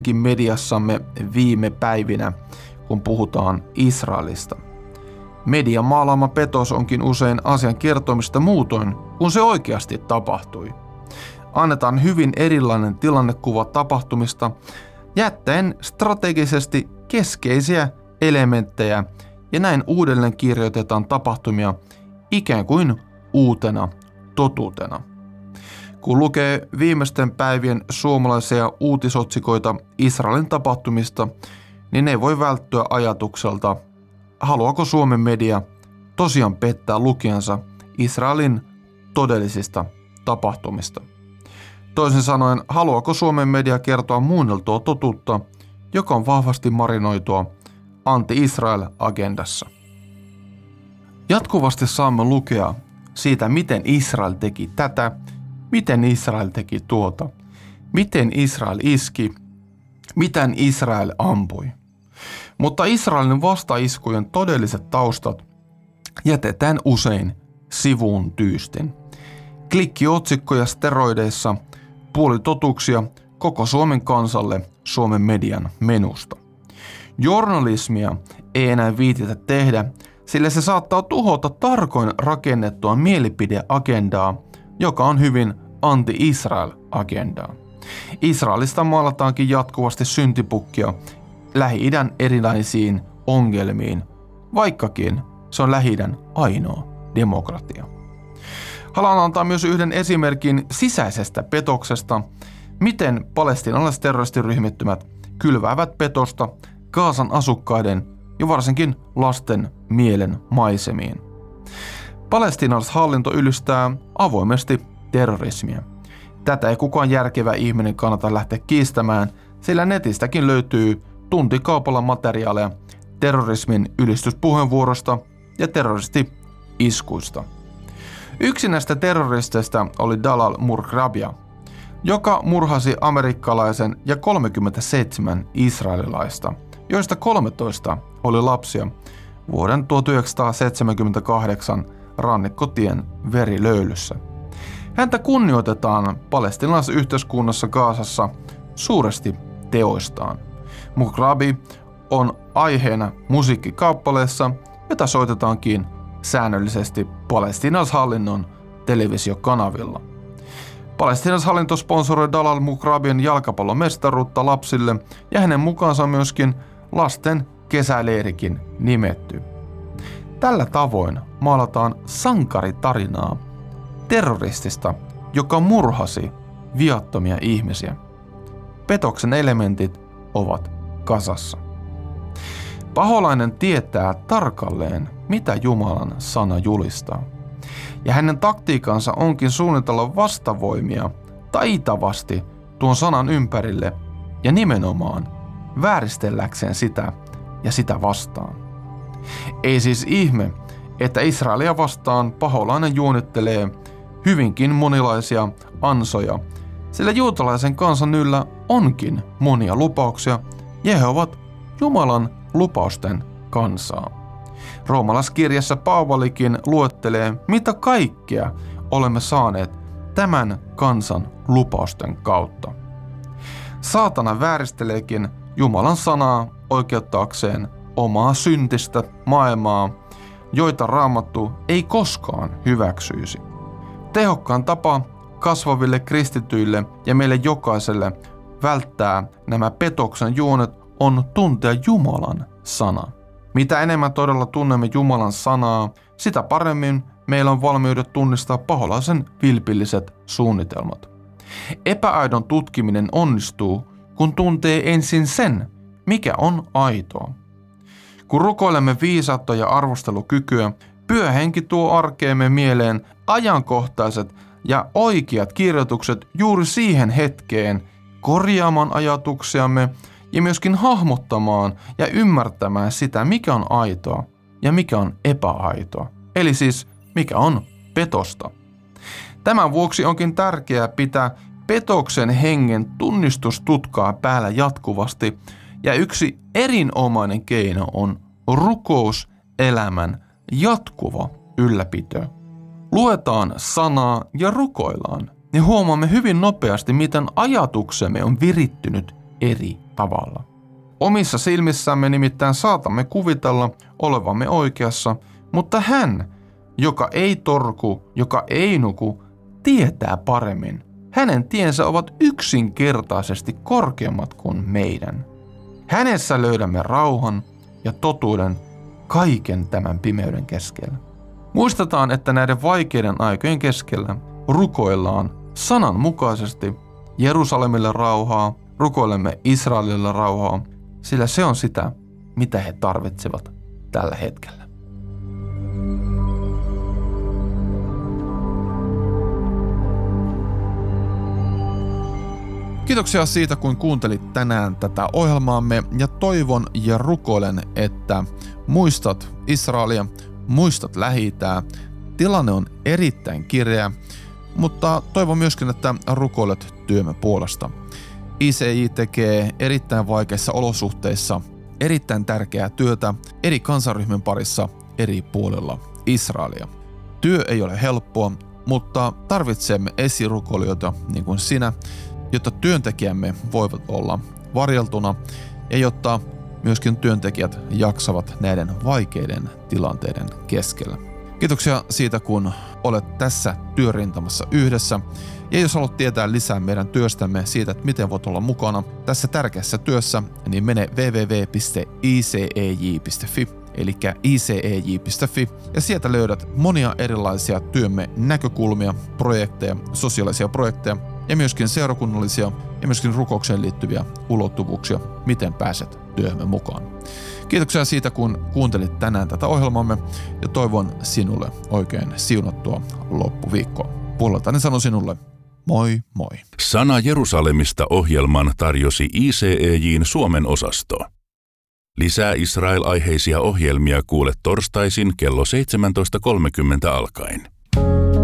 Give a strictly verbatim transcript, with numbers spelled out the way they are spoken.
mediassamme viime päivinä, kun puhutaan Israelista. Median maalaama petos onkin usein asian kertomista muutoin, kun se oikeasti tapahtui. Annetaan hyvin erilainen tilannekuva tapahtumista, jättäen strategisesti keskeisiä elementtejä ja näin uudelleen kirjoitetaan tapahtumia ikään kuin uutena totuutena. Kun lukee viimeisten päivien suomalaisia uutisotsikoita Israelin tapahtumista, niin ei voi välttyä ajatukselta, haluaako Suomen media tosiaan pettää lukijansa Israelin todellisista tapahtumista. Toisin sanoen, haluaako Suomen media kertoa muunneltua totuutta, joka on vahvasti marinoitua anti-Israel-agendassa. Jatkuvasti saamme lukea siitä, miten Israel teki tätä, miten Israel teki tuota, miten Israel iski, miten Israel ampui. Mutta Israelin vastaiskujen todelliset taustat jätetään usein sivuun tyystin. Klikkiotsikkoja steroideissa, puolitotuuksia koko Suomen kansalle Suomen median menusta. Journalismia ei enää viititä tehdä, sillä se saattaa tuhota tarkoin rakennettua mielipideagendaa, joka on hyvin anti-Israel-agendaa. Israelista maalataankin jatkuvasti syntipukkia Lähi-idän erilaisiin ongelmiin, vaikkakin se on Lähi-idän ainoa demokratia. Haluan antaa myös yhden esimerkin sisäisestä petoksesta, miten palestiinalaiset terroristiryhmittymät kylväävät petosta Gazan asukkaiden ja varsinkin lasten mielen maisemiin. Palestiinalaishallinto ylistää avoimesti terrorismia. Tätä ei kukaan järkevä ihminen kannata lähteä kiistämään, sillä netistäkin löytyy tuntikaupalla materiaaleja terrorismin ylistyspuheenvuorosta ja terroristi-iskuista. Yksi näistä terroristeista oli Dalal Murghrabi, joka murhasi amerikkalaisen ja kolmekymmentäseitsemän israelilaista, joista kolmetoista oli lapsia vuoden tuhatyhdeksänsataaseitsemänkymmentäkahdeksan rannikkotien verilöylyssä. Häntä kunnioitetaan palestiinalaisyhteiskunnassa Gazassa suuresti teoistaan. Murghrabi on aiheena musiikkikappaleessa, jota soitetaankin säännöllisesti palestiinalaishallinnon televisiokanavilla. Palestiinalaishallinto sponsoroi Dalal Murghrabin jalkapallomestaruutta lapsille ja hänen mukaansa myöskin lasten kesäleirikin nimetty. Tällä tavoin maalataan sankaritarinaa terroristista, joka murhasi viattomia ihmisiä. Petoksen elementit ovat kasassa. Paholainen tietää tarkalleen, mitä Jumalan sana julistaa. Ja hänen taktiikansa onkin suunnitella vastavoimia taitavasti tuon sanan ympärille ja nimenomaan vääristelläkseen sitä ja sitä vastaan. Ei siis ihme, että Israelia vastaan paholainen juonittelee hyvinkin monilaisia ansoja, sillä juutalaisen kansan yllä onkin monia lupauksia ja he ovat Jumalan lupausten kansaa. Roomalaiskirjassa Paavalikin luettelee, mitä kaikkea olemme saaneet tämän kansan lupausten kautta. Saatana vääristeleekin Jumalan sanaa oikeuttaakseen omaa syntistä maailmaa, joita Raamattu ei koskaan hyväksyisi. Tehokkaan tapa kasvaville kristityille ja meille jokaiselle välttää nämä petoksen juonet on tuntea Jumalan sana. Mitä enemmän todella tunnemme Jumalan sanaa, sitä paremmin meillä on valmiudet tunnistaa paholaisen vilpilliset suunnitelmat. Epäaidon tutkiminen onnistuu, kun tuntee ensin sen, mikä on aitoa. Kun rukoilemme viisautta ja arvostelukykyä, Pyhä Henki tuo arkeemme mieleen ajankohtaiset ja oikeat kirjoitukset juuri siihen hetkeen, korjaamaan ajatuksiamme ja myöskin hahmottamaan ja ymmärtämään sitä, mikä on aitoa ja mikä on epäaitoa. Eli siis, mikä on petosta. Tämän vuoksi onkin tärkeää pitää petoksen hengen tunnistustutkaa päällä jatkuvasti, ja yksi erinomainen keino on rukouselämän jatkuva ylläpito. Luetaan sanaa ja rukoillaan, ja huomaamme hyvin nopeasti, miten ajatuksemme on virittynyt eri tavalla. Omissa silmissämme nimittäin saatamme kuvitella olevamme oikeassa, mutta hän, joka ei torku, joka ei nuku, tietää paremmin. Hänen tiensä ovat yksinkertaisesti korkeammat kuin meidän. Hänessä löydämme rauhan ja totuuden kaiken tämän pimeyden keskellä. Muistetaan, että näiden vaikeiden aikojen keskellä rukoillaan sananmukaisesti Jerusalemille rauhaa, rukoilemme Israelille rauhaa, sillä se on sitä, mitä he tarvitsevat tällä hetkellä. Kiitoksia siitä, kun kuuntelit tänään tätä ohjelmaamme ja toivon ja rukoilen, että muistat Israelia, muistat Lähi-itää. Tilanne on erittäin kireä, mutta toivon myöskin, että rukoilet työmme puolesta. I C J tekee erittäin vaikeissa olosuhteissa erittäin tärkeää työtä eri kansanryhmien parissa eri puolilla Israelia. Työ ei ole helppoa, mutta tarvitsemme esirukoilijoita niin kuin sinä, jotta työntekijämme voivat olla varjeltuna ja jotta myöskin työntekijät jaksavat näiden vaikeiden tilanteiden keskellä. Kiitoksia siitä, kun olet tässä työrintamassa yhdessä. Ja jos haluat tietää lisää meidän työstämme siitä, että miten voit olla mukana tässä tärkeässä työssä, niin mene double-u double-u double-u piste i c e j piste f i eli i c e j piste f i ja sieltä löydät monia erilaisia työmme näkökulmia, projekteja, sosiaalisia projekteja ja myöskin seurakunnallisia ja myöskin rukoukseen liittyviä ulottuvuuksia, miten pääset työhömme mukaan. Kiitoksia siitä, kun kuuntelit tänään tätä ohjelmamme ja toivon sinulle oikein siunattua loppuviikkoa. Puoleltani sanon sinulle moi moi. Sana Jerusalemista -ohjelman tarjosi I C E J:n Suomen osasto. Lisää Israel-aiheisia ohjelmia kuule torstaisin kello seitsemäntoista kolmekymmentä alkaen.